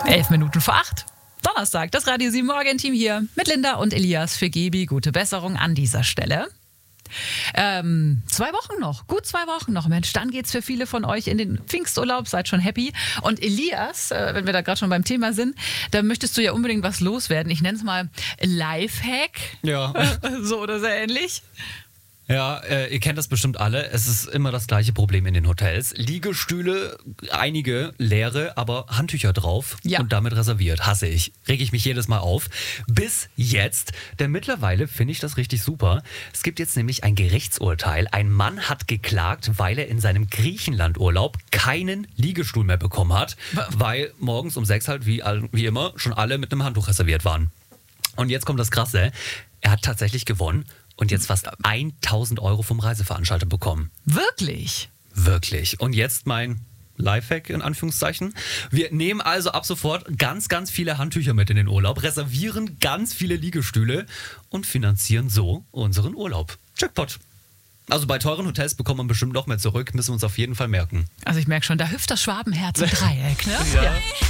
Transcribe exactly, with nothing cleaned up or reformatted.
Elf Minuten vor acht. Donnerstag, das Radio sieben Morgen-Team hier mit Linda und Elias für Gebi. Gute Besserung an dieser Stelle. Ähm, zwei Wochen noch, gut zwei Wochen noch. Mensch, dann geht's für viele von euch in den Pfingsturlaub, seid schon happy. Und Elias, äh, wenn wir da gerade schon beim Thema sind, da möchtest du ja unbedingt was loswerden. Ich nenne es mal Lifehack. Ja. So oder so ähnlich. Ja, äh, ihr kennt das bestimmt alle. Es ist immer das gleiche Problem in den Hotels. Liegestühle, einige leere, aber Handtücher drauf Ja. und damit reserviert. Hasse ich. Reg ich mich jedes Mal auf. Bis jetzt. Denn mittlerweile finde ich das richtig super. Es gibt jetzt nämlich ein Gerichtsurteil. Ein Mann hat geklagt, weil er in seinem Griechenlandurlaub keinen Liegestuhl mehr bekommen hat, weil morgens um sechs halt wie, all- wie immer schon alle mit einem Handtuch reserviert waren. Und jetzt kommt das Krasse. Er hat tatsächlich gewonnen. Und jetzt fast tausend Euro vom Reiseveranstalter bekommen. Wirklich? Wirklich. Und jetzt mein Lifehack in Anführungszeichen. Wir nehmen also ab sofort ganz, ganz viele Handtücher mit in den Urlaub, reservieren ganz viele Liegestühle und finanzieren so unseren Urlaub. Jackpot. Also bei teuren Hotels bekommt man bestimmt noch mehr zurück, müssen wir uns auf jeden Fall merken. Also ich merke schon, da hüpft das Schwabenherz im Dreieck, ne? Ja. Ja.